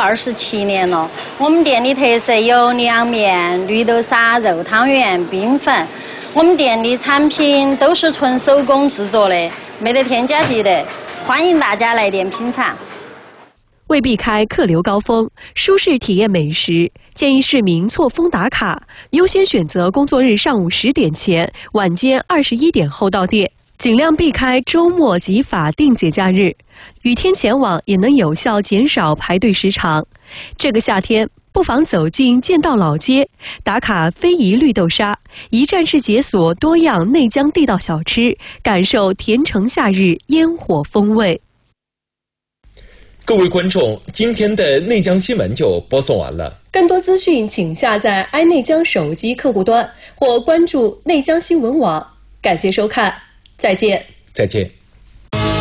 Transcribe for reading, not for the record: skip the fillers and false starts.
27年了。我们店的特色有凉面、绿豆沙、肉汤圆、冰粉。我们店的产品都是纯手工制作的，没得添加剂的，欢迎大家来店品尝。 为避开客流高峰，舒适体验美食，建议市民错峰打卡，优先选择工作日上午10点前、晚间21点后到店，尽量避开周末及法定节假日。雨天前往也能有效减少排队时长。这个夏天，不妨走进剑道老街，打卡非遗绿豆沙，一站式解锁多样内江地道小吃，感受甜橙夏日烟火风味。 各位观众，今天的内江新闻就播送完了。 更多资讯请下载爱内江手机客户端或关注内江新闻网。感谢收看，再见。 再见。